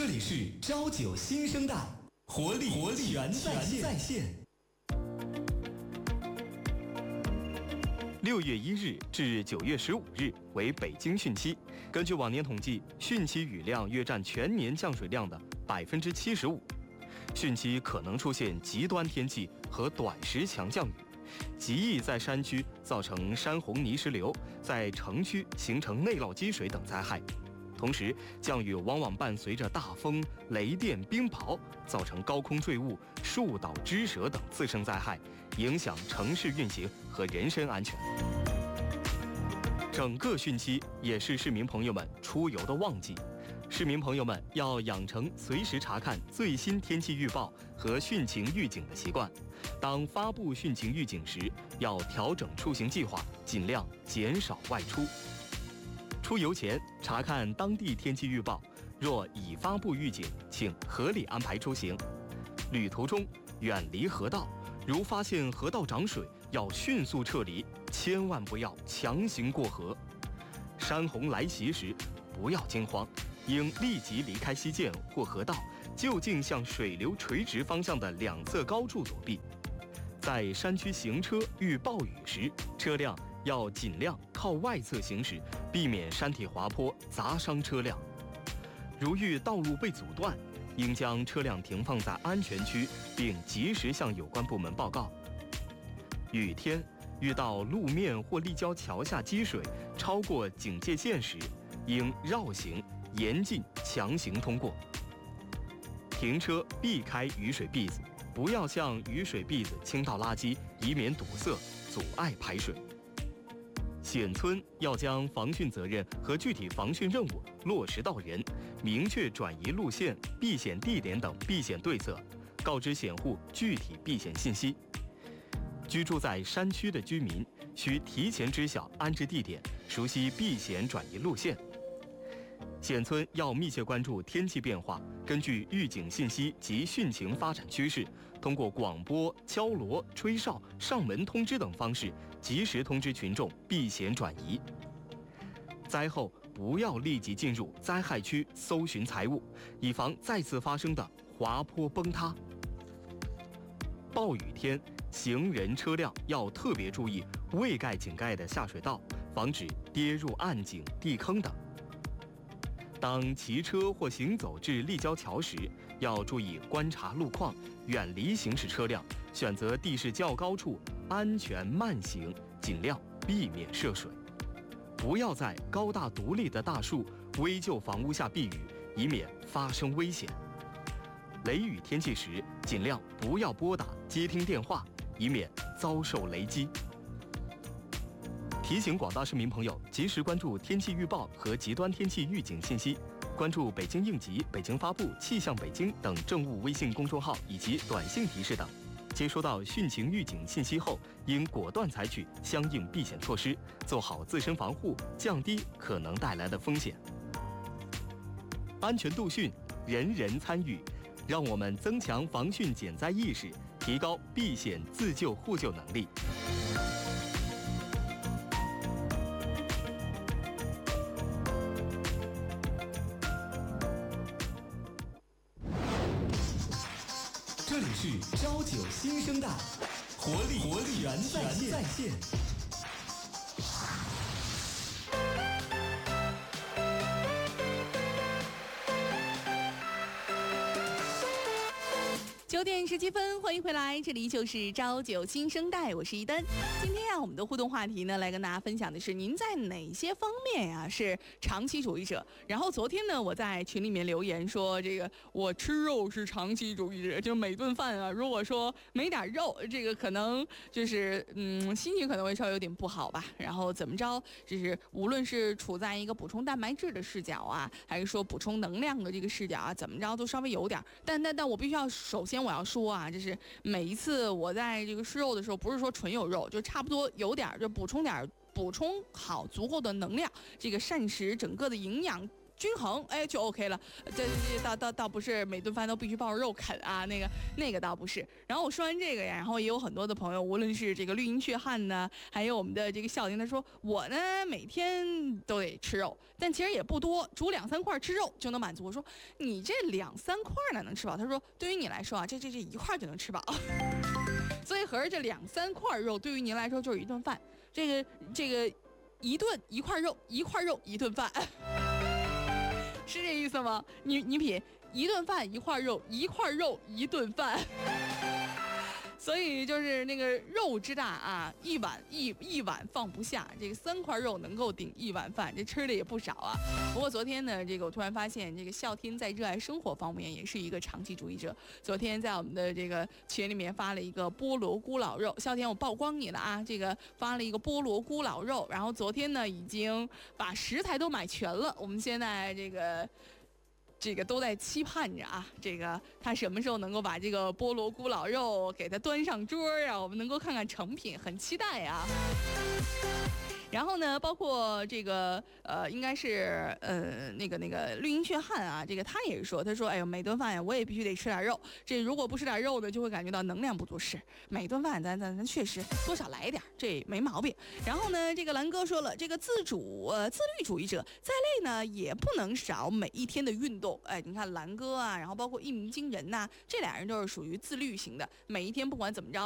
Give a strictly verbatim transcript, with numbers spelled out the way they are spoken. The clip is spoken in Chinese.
这里是朝九新生代，活力活力全在线。 六月一日至九月十五日为北京汛期。根据往年统计，汛期雨量约占全年降水量的百分之七十五。汛期可能出现极端天气和短时强降雨，极易在山区造成山洪泥石流，在城区形成内涝积水等灾害。同时，降雨往往伴随着大风、雷电、冰雹，造成高空坠物、树倒枝折等自身灾害，影响城市运行和人身安全。整个汛期也是市民朋友们出游的旺季，市民朋友们要养成随时查看最新天气预报和汛情预警的习惯。当发布汛情预警时，要调整出行计划，尽量减少外出。出游前查看当地天气预报，若已发布预警，请合理安排出行。旅途中远离河道，如发现河道涨水，要迅速撤离，千万不要强行过河。山洪来袭时，不要惊慌，应立即离开溪涧或河道，就近向水流垂直方向的两侧高处躲避。在山区行车遇暴雨时，车辆要尽量靠外侧行驶，避免山体滑坡砸伤车辆。如遇道路被阻断，应将车辆停放在安全区，并及时向有关部门报告。雨天遇到路面或立交桥下积水超过警戒线时，应绕行、严禁强行通过。停车避开雨水篦子，不要向雨水篦子倾倒垃圾，以免堵塞阻碍排水。险村要将防汛责任和具体防汛任务落实到人，明确转移路线、避险地点等避险对策，告知险户具体避险信息。居住在山区的居民需提前知晓安置地点，熟悉避险转移路线。险村要密切关注天气变化，根据预警信息及汛情发展趋势，通过广播、敲锣、吹哨、上门通知等方式，及时通知群众避险转移。灾后不要立即进入灾害区搜寻财物，以防再次发生的滑坡崩塌。暴雨天，行人车辆要特别注意未盖井盖的下水道，防止跌入暗井、地坑等。当骑车或行走至立交桥时，要注意观察路况，远离行驶车辆，选择地势较高处，安全慢行，尽量避免涉水。不要在高大独立的大树、危旧房屋下避雨，以免发生危险。雷雨天气时，尽量不要拨打接听电话，以免遭受雷击。提醒广大市民朋友及时关注天气预报和极端天气预警信息，关注北京应急、北京发布、气象北京等政务微信公众号以及短信提示等。接收到汛情预警信息后，应果断采取相应避险措施，做好自身防护，降低可能带来的风险。安全度汛，人人参与，让我们增强防汛减灾意识，提高避险自救互救能力。 这里是朝九新生代，活力活力全在线。 九点十七分，欢迎回来，这里就是朝九新生代，我是一丹。今天啊，我们的互动话题呢，来跟大家分享的是您在哪些方面呀、啊、是长期主义者？然后昨天呢，我在群里面留言说，这个我吃肉是长期主义者，就每顿饭啊，如果说没点肉，这个可能就是嗯，心情可能会稍微有点不好吧。然后怎么着，就是无论是处在一个补充蛋白质的视角啊，还是说补充能量的这个视角啊，怎么着都稍微有点。但但但我必须要首先我要说啊，就是每一次我在这个吃肉的时候，不是说纯有肉，就差不多有点，就补充点，补充好足够的能量，这个膳食整个的营养均衡，哎，就 OK 了。这这倒倒倒不是每顿饭都必须抱着肉啃啊，那个那个倒不是。然后我说完这个呀，然后也有很多的朋友，无论是这个绿茵血汗呢，还有我们的这个笑婷，他说我呢每天都得吃肉，但其实也不多，煮两三块吃肉就能满足。我说你这两三块哪能吃饱？他说对于你来说啊，这这这一块就能吃饱。所以合着这两三块肉对于您来说就是一顿饭，这个这个一顿一块肉，一块肉一顿饭。是这意思吗？你你品，一顿饭一块肉，一块肉一顿饭。所以就是那个肉之大啊，一碗一一碗放不下，这个三块肉能够顶一碗饭，这吃的也不少啊。不过昨天呢，这个我突然发现，这个笑天在热爱生活方面也是一个长期主义者。昨天在我们的这个群里面发了一个菠萝咕老肉，笑天我曝光你了啊，这个发了一个菠萝咕老肉，然后昨天呢已经把食材都买全了，我们现在这个。这个都在期盼着啊，这个他什么时候能够把这个菠萝咕老肉给他端上桌啊？我们能够看看成品，很期待啊。然后呢，包括这个呃，应该是呃那个那个绿茵血汗啊，这个他也是说，他说，哎呦，每顿饭呀，我也必须得吃点肉。这如果不吃点肉呢，就会感觉到能量不足。是，每顿饭咱咱咱确实多少来一点，这没毛病。然后呢，这个兰哥说了，这个自主呃自律主义者再累呢，也不能少每一天的运动。哎，你看兰哥啊，然后包括一鸣惊人呐、啊，这俩人都是属于自律型的，每一天不管怎么着。